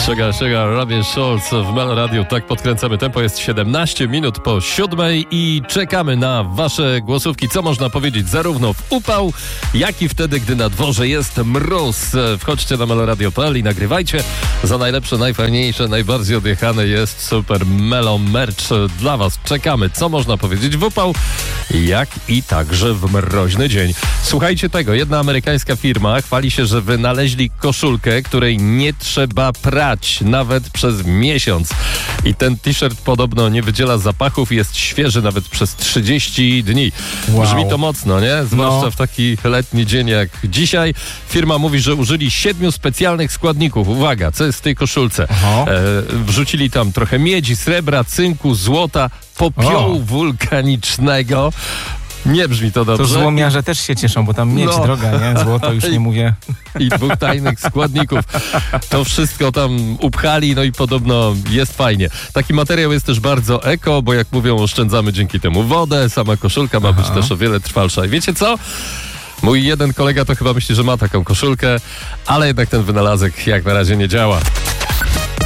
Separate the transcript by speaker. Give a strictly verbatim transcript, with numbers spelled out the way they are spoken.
Speaker 1: Sugar, sugar, Robin Schulz w Melo Radio. Tak podkręcamy tempo. Jest siedemnaście minut po siódmej i czekamy na wasze głosówki. Co można powiedzieć zarówno w upał, jak i wtedy, gdy na dworze jest mróz. Wchodźcie na meloradio kropka p l i nagrywajcie. Za najlepsze, najfajniejsze, najbardziej odjechane jest super Melo Merch dla was. Czekamy. Co można powiedzieć w upał, jak i także w mroźny dzień. Słuchajcie tego. Jedna amerykańska firma chwali się, że wynaleźli koszulkę, której nie trzeba prać nawet przez miesiąc. I ten t-shirt podobno nie wydziela zapachów i jest świeży nawet przez trzydzieści dni.
Speaker 2: Wow.
Speaker 1: Brzmi to mocno, nie? Zwłaszcza
Speaker 2: no.
Speaker 1: w taki letni dzień jak dzisiaj. Firma mówi, że użyli siedmiu specjalnych składników. Uwaga, co jest w tej koszulce? E, wrzucili tam trochę miedzi, srebra, cynku, złota, popiołu o. wulkanicznego. Nie brzmi to dobrze.
Speaker 2: To złomiarze też się cieszą, bo tam miedź
Speaker 1: no.
Speaker 2: droga, nie? Złoto już nie mówię.
Speaker 1: I dwóch tajnych składników. To wszystko tam upchali, no i podobno jest fajnie. Taki materiał jest też bardzo eko, bo jak mówią, oszczędzamy dzięki temu wodę. Sama koszulka ma Aha. być też o wiele trwalsza. I wiecie co? Mój jeden kolega to chyba myśli, że ma taką koszulkę, ale jednak ten wynalazek jak na razie nie działa.